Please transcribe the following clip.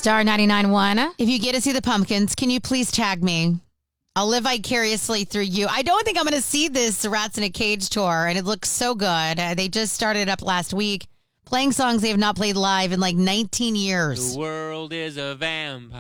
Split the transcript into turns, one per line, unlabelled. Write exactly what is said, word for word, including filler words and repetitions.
Star ninety-nine point one.
If you get to see the Pumpkins, can you please tag me? I'll live vicariously through you. I don't think I'm going to see this Rats in a Cage tour, and it looks so good. Uh, they just started up last week, playing songs they have not played live in like nineteen years.
The world is a vampire.